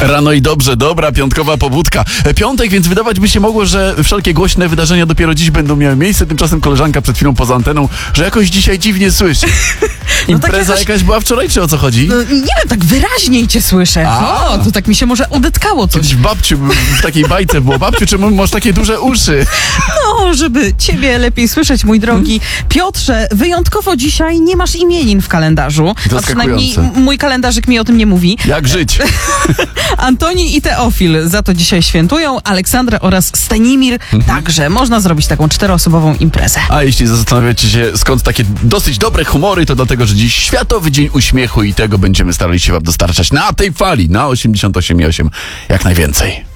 Rano i dobrze, dobra piątkowa pobudka. Piątek, więc wydawać by się mogło, że wszelkie głośne wydarzenia dopiero dziś będą miały miejsce. Tymczasem koleżanka przed chwilą poza anteną, że jakoś dzisiaj dziwnie słyszy. Impreza jakaś była wczoraj, czy o co chodzi? Nie wiem, tak wyraźniej cię słyszę. O, to tak mi się może odetkało coś. Kiedyś babciu, w takiej bajce było. Babciu, czemu masz takie duże uszy? No, żeby ciebie lepiej słyszeć, mój drogi Piotrze, wyjątkowo dzisiaj nie masz imienin w kalendarzu. A przynajmniej mój kalendarzyk mi o tym nie mówi. Jak żyć? Antoni i Teofil za to dzisiaj świętują, Aleksandra oraz Stenimir. Także można zrobić taką 4-osobową imprezę. A jeśli zastanawiacie się, skąd takie dosyć dobre humory, to dlatego, że dziś Światowy Dzień Uśmiechu i tego będziemy starali się wam dostarczać na tej fali, na 88,8 jak najwięcej.